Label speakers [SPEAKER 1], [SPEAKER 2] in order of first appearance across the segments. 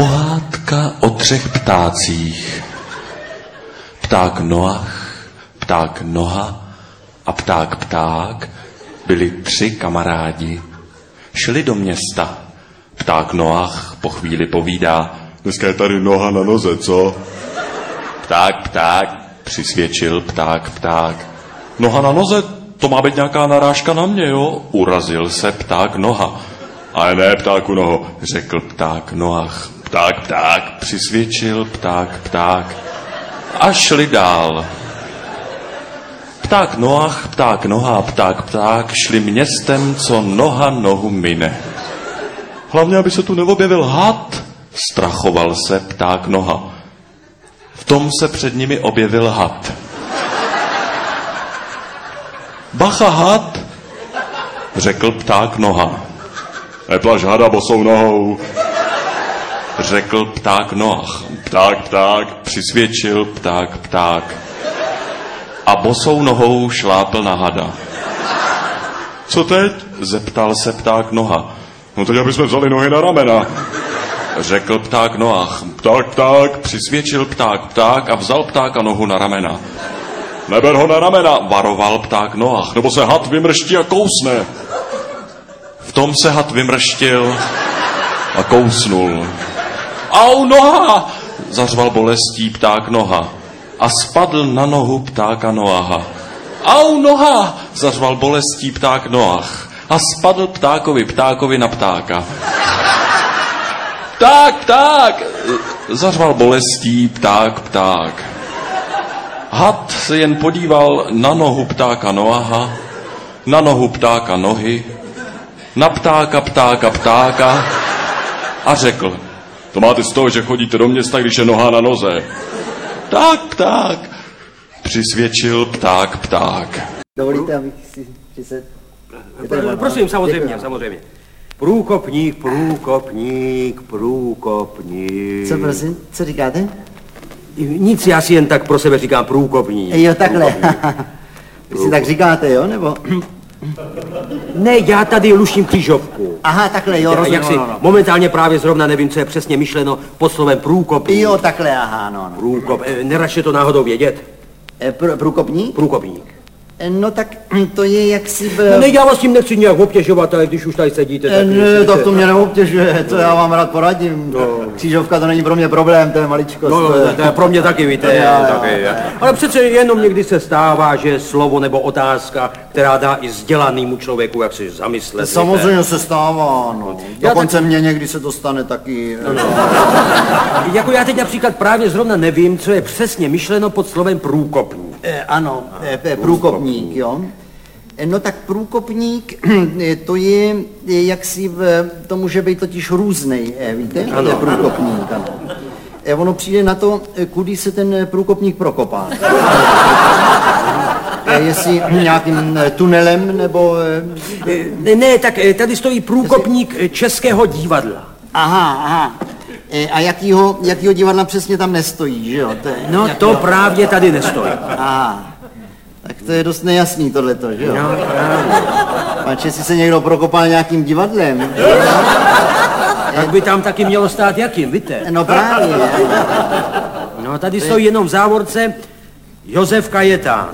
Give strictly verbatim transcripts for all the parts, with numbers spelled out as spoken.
[SPEAKER 1] Pohádka o třech ptácích. Pták Noach, pták Noha a pták Pták byli tři kamarádi. Šli do města. Pták Noach po chvíli povídá: dneska je tady noha na noze, co? Pták Pták přisvědčil pták Pták. Noha na noze, to má být nějaká narážka na mě, jo? Urazil se pták Noha. Ale ne, ptáku Noho, řekl pták Noach. Pták Pták přisvědčil pták Pták. A šli dál. Pták Noach, pták Noha a pták Pták šli městem, co noha nohu mine. Hlavně, aby se tu neobjevil had, strachoval se pták Noha. V tom se před nimi objevil had. Bacha, had, řekl pták Noha. Neplaš hada bosou nohou, řekl pták Noach. Pták Pták přisvědčil pták Pták. A bosou nohou šlápl na hada. Co teď? Zeptal se pták Noha. No teď, aby jsme vzali nohy na ramena, řekl pták Noach. Pták Pták přisvědčil pták Pták a vzal ptáka nohu na ramena. Neber ho na ramena, varoval pták Noach, nebo se had vymrští a kousne. V tom se had vymrštil a kousnul. Au, noha! Zařval bolestí pták Noha a spadl na nohu ptáka Noaha. Au, noha! Zařval bolestí pták Noach a spadl ptákovi ptákovi na ptáka. Pták, pták! Zařval bolestí pták Pták. Had se jen podíval na nohu ptáka Noaha, na nohu ptáka Nohy, na ptáka ptáka Ptáka a řekl: to máte z toho, že chodíte do města, když je noha na noze. Tak, pták, přisvědčil pták Pták.
[SPEAKER 2] Dovolíte, abych si přised...
[SPEAKER 3] Prosím, samozřejmě, samozřejmě. Průkopník, průkopník, průkopník.
[SPEAKER 2] Co prosím, co říkáte?
[SPEAKER 3] Nic, já si jen tak pro sebe říkám průkopník.
[SPEAKER 2] Jo, takhle. Vy si tak říkáte, jo, nebo?
[SPEAKER 3] Ne, já tady luštím křížovku.
[SPEAKER 2] Aha, takhle, jo, rozumím,
[SPEAKER 3] Jak si
[SPEAKER 2] no, no.
[SPEAKER 3] momentálně právě zrovna nevím, co je přesně myšleno pod slovem průkopník.
[SPEAKER 2] Jo, takhle, aha, no, no.
[SPEAKER 3] Průkop, eh, neračte to náhodou vědět?
[SPEAKER 2] E, pr- průkopník?
[SPEAKER 3] Průkopník.
[SPEAKER 2] E, no tak to je jaksi... B...
[SPEAKER 3] No ne, já vás tím nechci nějak obtěžovat, ale když už tady sedíte, tak...
[SPEAKER 2] E, ne, tak to mě neobtěžuje, to já vám rád poradím. No. Křížovka to není pro mě problém, to je maličkost.
[SPEAKER 3] No,
[SPEAKER 2] to je...
[SPEAKER 3] to je pro mě taky, víte,
[SPEAKER 2] já, já,
[SPEAKER 3] taky.
[SPEAKER 2] já.
[SPEAKER 3] Ale přece jenom někdy se stává, že slovo nebo otázka, která dá i vzdělanému člověku, jak si zamyslet.
[SPEAKER 2] Samozřejmě víte? Se stává, no.
[SPEAKER 3] Já
[SPEAKER 2] Dokonce
[SPEAKER 3] tak...
[SPEAKER 2] mně někdy se to stane taky.
[SPEAKER 3] No, no. Jako já teď například právě zrovna nevím, co je přesně myšleno pod slovem průkopník.
[SPEAKER 2] E, ano, e, průkopník, jo. No tak průkopník, to je, jaksi, v, to může být totiž různej, víte?
[SPEAKER 3] Ano.
[SPEAKER 2] To je průkopník, ano. Ono přijde na to, kudy se ten průkopník prokopá. Jestli nějakým tunelem, nebo...
[SPEAKER 3] Ne, ne, tak tady stojí průkopník Českého divadla.
[SPEAKER 2] Aha, aha. A jakýho, jakýho divadla přesně tam nestojí, že jo? To je...
[SPEAKER 3] No to právě tady nestojí.
[SPEAKER 2] Aha. Tak to je dost nejasný tohleto, že jo?
[SPEAKER 3] No, právě.
[SPEAKER 2] Pač, jestli se někdo prokopal nějakým divadlem.
[SPEAKER 3] Tak by tam taky mělo stát jakým, víte?
[SPEAKER 2] No právě.
[SPEAKER 3] No tady stojí jenom v závorce Josef Kajetán.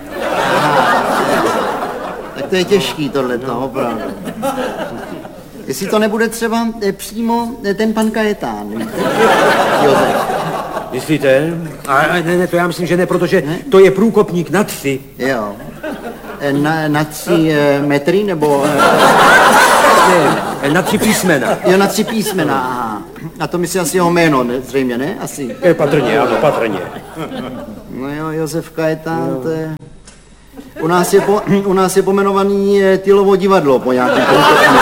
[SPEAKER 2] Tak to je těžký tohleto, opravdu. Jestli to nebude třeba eh, přímo eh, ten pan Kajetán, víte? Josef.
[SPEAKER 3] Myslíte? A, a ne, ne, to já myslím, že ne, protože ne? To je průkopník na tři.
[SPEAKER 2] Jo. E, na, na tři e, metry, nebo...
[SPEAKER 3] Ne, na tři písmena.
[SPEAKER 2] Jo, na tři písmena, aha. A to myslí asi jeho jméno, ne? Zřejmě, ne? Asi.
[SPEAKER 3] Je patrně, ano, patrně.
[SPEAKER 2] No jo, Josef Kajetán, no. To je... U nás je, po, u nás je pomenovaný Tylovo divadlo po nějakém průkopníku.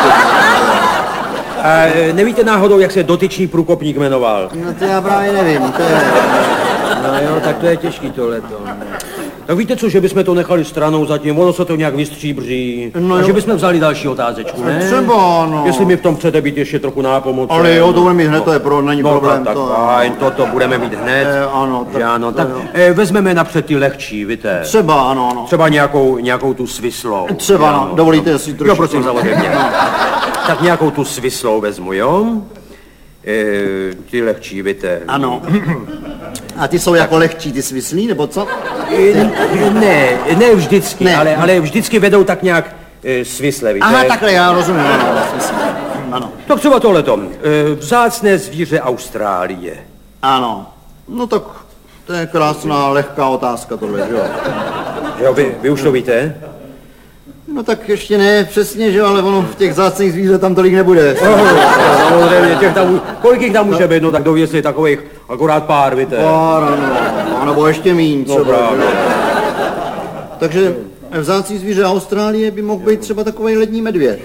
[SPEAKER 3] A nevíte náhodou, jak se dotyčný průkopník jmenoval?
[SPEAKER 2] No to já právě nevím, to je...
[SPEAKER 3] No jo, tak to je těžký tohleto. Tak víte co, že bychom to nechali stranou zatím, ono se to nějak vystříbří.
[SPEAKER 2] No
[SPEAKER 3] a
[SPEAKER 2] jo.
[SPEAKER 3] že bychom vzali další otázečku, ne?
[SPEAKER 2] Třeba, no.
[SPEAKER 3] Jestli mi v tom chcete být ještě trochu nápomocen.
[SPEAKER 2] Ale jo, to budeme mít hned, to je pro, není
[SPEAKER 3] no,
[SPEAKER 2] problém.
[SPEAKER 3] Tak
[SPEAKER 2] to...
[SPEAKER 3] fajn, toto budeme mít hned.
[SPEAKER 2] E, ano, tak,
[SPEAKER 3] ano, tak
[SPEAKER 2] jo.
[SPEAKER 3] e, vezmeme napřed ty lehčí, víte.
[SPEAKER 2] Třeba, ano, ano.
[SPEAKER 3] Třeba nějakou, nějakou tu svislou.
[SPEAKER 2] Třeba, no, dovolíte si trošku.
[SPEAKER 3] Jo, prosím, samozřejmě. Tak nějakou tu svislou vezmu, jo? E, ty lehčí, víte.
[SPEAKER 2] Ano. A ty jsou jako lehčí, ty svislí, nebo co?
[SPEAKER 3] E, ne, ne vždycky,
[SPEAKER 2] Ne.
[SPEAKER 3] Ale, ale vždycky vedou tak nějak e, svisle, víte.
[SPEAKER 2] Aha, takhle, já rozumím, ano, svislí. Ano.
[SPEAKER 3] Tak třeba tohleto. E, vzácné zvíře Austrálie.
[SPEAKER 2] Ano. No tak to je krásná, lehká otázka tohle, že jo?
[SPEAKER 3] Jo, vy, vy už to víte?
[SPEAKER 2] No tak ještě ne přesně, že jo, ale ono v těch vzácných zvířat tam tolik nebude.
[SPEAKER 3] Samozřejmě, těch tam, kolik jich tam může být, no tak dověsli takových akorát pár, víte.
[SPEAKER 2] Pár, ano, no, nebo ještě míň,
[SPEAKER 3] No
[SPEAKER 2] třeba.
[SPEAKER 3] právě.
[SPEAKER 2] Takže vzácný zvíře Austrálie by mohl být třeba takový lední medvěd.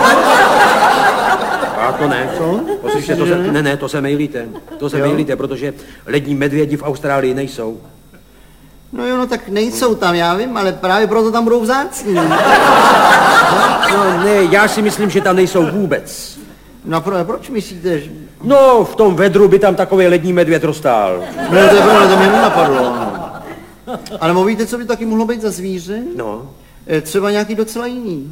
[SPEAKER 3] A to ne.
[SPEAKER 2] Co?
[SPEAKER 3] Poslyšte, to se, ne, ne, to se mejlíte. To se
[SPEAKER 2] Jo?
[SPEAKER 3] mejlíte, protože lední medvědi v Austrálii nejsou.
[SPEAKER 2] No jo, no tak nejsou tam, já vím, ale právě proto tam budou vzácní.
[SPEAKER 3] No ne, já si myslím, že tam nejsou vůbec.
[SPEAKER 2] No pro, proč myslíte, že...
[SPEAKER 3] No, v tom vedru by tam takový lední medvěd roztál.
[SPEAKER 2] No to je pravda, to mě nenapadlo. No. Ale víte, co by taky mohlo být za zvíře?
[SPEAKER 3] No,
[SPEAKER 2] Eh, Třeba nějaký docela jiný.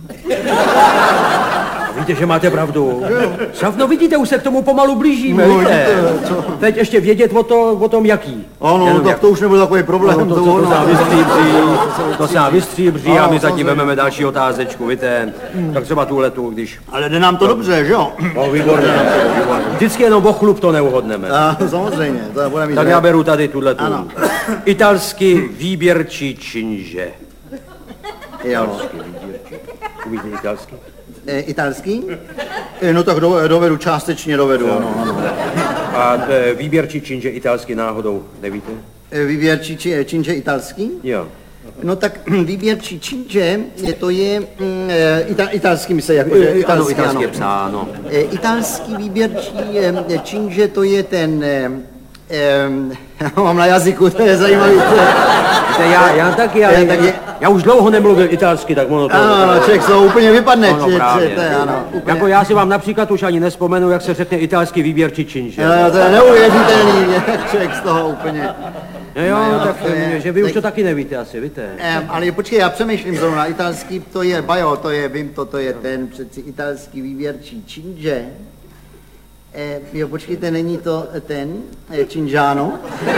[SPEAKER 3] víte, že máte pravdu. Savno, vidíte, už se k tomu pomalu blížíme,
[SPEAKER 2] No,
[SPEAKER 3] víte.
[SPEAKER 2] vidíte, co?
[SPEAKER 3] Teď ještě vědět o, to, o tom, jaký.
[SPEAKER 2] Ano,
[SPEAKER 3] Jenom
[SPEAKER 2] tak
[SPEAKER 3] jak.
[SPEAKER 2] to už nebyl takový problém.
[SPEAKER 3] No, to,
[SPEAKER 2] to,
[SPEAKER 3] to, to,
[SPEAKER 2] ono.
[SPEAKER 3] se nám vystříbří, to se nám vystříbří a
[SPEAKER 2] Ano,
[SPEAKER 3] my zatím
[SPEAKER 2] samozřejmě.
[SPEAKER 3] vezmeme další otázečku, víte. Tak třeba tuhletu, když...
[SPEAKER 2] Ale jde nám to dobře, že jo?
[SPEAKER 3] No, výborně. Vždycky jenom o chlup to neuhodneme.
[SPEAKER 2] A, samozřejmě, to bude mít.
[SPEAKER 3] Tak já beru tady tuhletu.
[SPEAKER 2] Ano.
[SPEAKER 3] Italský výběrčí činže.
[SPEAKER 2] Jo.
[SPEAKER 3] Umíte italsky?
[SPEAKER 2] E, italský? E, no tak do, dovedu, částečně dovedu, ano, ano.
[SPEAKER 3] A e, výběrčí činže italsky náhodou, nevíte?
[SPEAKER 2] E, výběrčí či, činže italský?
[SPEAKER 3] Jo.
[SPEAKER 2] No tak výběrčí činže, je, to je mm, e, ita, italský, myslím, jako, že
[SPEAKER 3] Ano,
[SPEAKER 2] italský,
[SPEAKER 3] italsky je
[SPEAKER 2] ano.
[SPEAKER 3] psáno.
[SPEAKER 2] E, italský výběrčí e, činže, to je ten... E, e, mám na jazyku, to je zajímavý. To je,
[SPEAKER 3] Víte, já, já taky, ale
[SPEAKER 2] Já
[SPEAKER 3] já,
[SPEAKER 2] taky.
[SPEAKER 3] já už dlouho nemluvil italsky, tak ono to...
[SPEAKER 2] ano, ano, člověk to úplně vypadne.
[SPEAKER 3] Ano,
[SPEAKER 2] či-
[SPEAKER 3] právě.
[SPEAKER 2] či- to je, ano, úplně.
[SPEAKER 3] Jako já si vám například už ani nespomenu, jak se řekne italský výběrčí činže.
[SPEAKER 2] No, to je neuvěřitelný, jak člověk z toho úplně...
[SPEAKER 3] Jo, jo,
[SPEAKER 2] No,
[SPEAKER 3] tak
[SPEAKER 2] to je-
[SPEAKER 3] že vy už
[SPEAKER 2] tak-
[SPEAKER 3] to taky nevíte asi, víte?
[SPEAKER 2] Um, ale počkej, já přemýšlím zrovna, italský, to je, bajo, to je, vím to, to je ten přeci italský výběrčí činže. E, jo, počkejte, není to ten, e, Cingiano?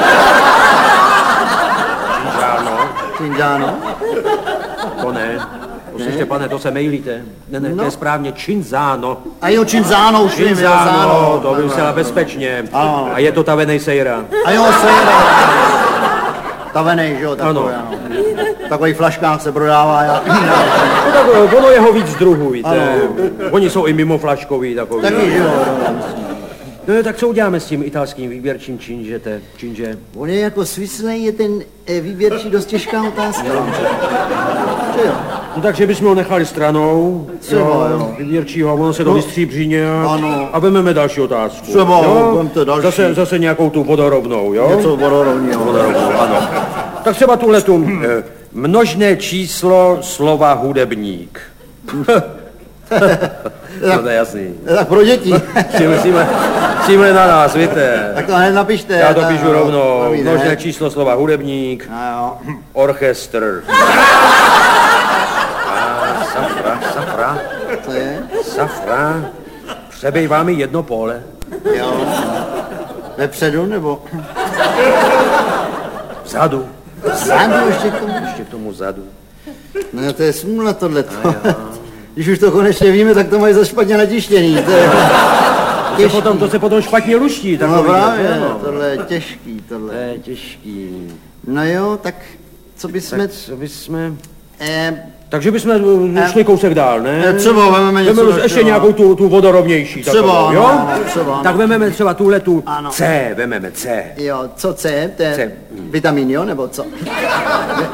[SPEAKER 3] Ano,
[SPEAKER 2] Cingiano?
[SPEAKER 3] to ne. Poslyšte, pane, to se mejlíte. Ne, ne, to
[SPEAKER 2] No.
[SPEAKER 3] je správně Cinzano.
[SPEAKER 2] A jo, Cinzano, už vím, jo,
[SPEAKER 3] Cinzano,
[SPEAKER 2] Zano.
[SPEAKER 3] to vymyslela bezpečně.
[SPEAKER 2] Ano.
[SPEAKER 3] A je to ta Venesejra.
[SPEAKER 2] A jo, sejra. Tavenej, že jo, takový,
[SPEAKER 3] Ano.
[SPEAKER 2] ano. Takový flaškách se prodává, já.
[SPEAKER 3] No tak eh, ono je ho víc druhů, víte.
[SPEAKER 2] Ano.
[SPEAKER 3] Oni jsou i mimo flaškový takový.
[SPEAKER 2] Taky, že jo.
[SPEAKER 3] No jo, tak co uděláme s tím italským výběrčím činžete, činže?
[SPEAKER 2] On je jako svislej, je ten e, výběrčí dost těžká otázka. Že jo?
[SPEAKER 3] No takže bychom ho nechali stranou.
[SPEAKER 2] Třeba, jo.
[SPEAKER 3] Výběrčího, ono se to
[SPEAKER 2] No.
[SPEAKER 3] vystříbří nějak.
[SPEAKER 2] Ano.
[SPEAKER 3] A vememe další otázku.
[SPEAKER 2] Třeba,
[SPEAKER 3] jo?
[SPEAKER 2] vemte další.
[SPEAKER 3] Zase, zase nějakou tu vodorovnou, jo?
[SPEAKER 2] Něco vodorovního.
[SPEAKER 3] Vodorovnou, ano. Tak třeba tuhletu eh, množné číslo slova hudebník. No to je jasný.
[SPEAKER 2] Tak pro děti.
[SPEAKER 3] Címhle, címhle, címhle na nás, víte.
[SPEAKER 2] Tak to hned napište.
[SPEAKER 3] Já to
[SPEAKER 2] ta-
[SPEAKER 3] píšu rovnou.
[SPEAKER 2] to víte,
[SPEAKER 3] Množné
[SPEAKER 2] ne?
[SPEAKER 3] číslo slova hudebník,
[SPEAKER 2] A jo.
[SPEAKER 3] orchestr. A safra, safra,
[SPEAKER 2] To je?
[SPEAKER 3] safra. Přebývá mi jedno pole.
[SPEAKER 2] Jo. Vepředu nebo?
[SPEAKER 3] Vzadu.
[SPEAKER 2] Vzadu ještě k tomu?
[SPEAKER 3] Ještě k tomu zadu.
[SPEAKER 2] No to je smůla tohleto. Když už to konečně víme, tak to mají za špatně natištěný. To je
[SPEAKER 3] To se potom, to se potom špatně luští.
[SPEAKER 2] No
[SPEAKER 3] takový,
[SPEAKER 2] právě,
[SPEAKER 3] no.
[SPEAKER 2] tohle je těžký,
[SPEAKER 3] To
[SPEAKER 2] tohle.
[SPEAKER 3] je těžký.
[SPEAKER 2] No jo, tak co bychom...
[SPEAKER 3] Tak co bychom...
[SPEAKER 2] Eh,
[SPEAKER 3] Takže bychom eh, šli kousek dál, ne?
[SPEAKER 2] Eh, třeba vezmeme něco
[SPEAKER 3] Vezmeme
[SPEAKER 2] do-
[SPEAKER 3] ještě
[SPEAKER 2] třeba.
[SPEAKER 3] nějakou tu, tu vodorovnější.
[SPEAKER 2] Třeba,
[SPEAKER 3] takovou, jo?
[SPEAKER 2] ano, třeba, ano.
[SPEAKER 3] Tak vezmeme třeba tuhle tu
[SPEAKER 2] Ano.
[SPEAKER 3] C, vezmeme C.
[SPEAKER 2] jo, co C? To je
[SPEAKER 3] C.
[SPEAKER 2] vitamin, jo, nebo co?